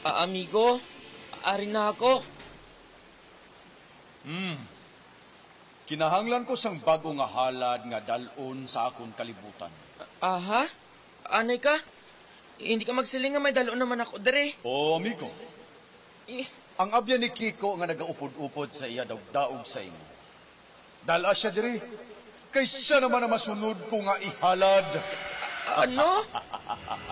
Amigo, ari na ako. Kinahanglan ko sang bago nga halad nga dalon sa akong kalibutan. Aha? Anay ka? Hindi ka magsiling nga may dalo naman ako, dere. O, amigo, Eh, ang abya ni Kiko nga nagaupod-upod sa iya daog-daog sa imo. Dala siya diri, kay siya naman na masunod ko nga ihalad. ano?